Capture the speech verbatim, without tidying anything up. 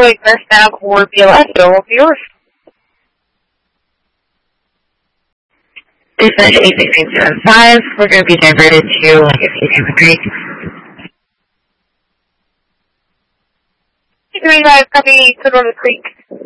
Detroit, Nurse Nav, or B L S, it will be yours. Dispatch eight six eight seven five, we're going to be diverted to Legacy Table Creek. eight three five, copy to Northern Creek.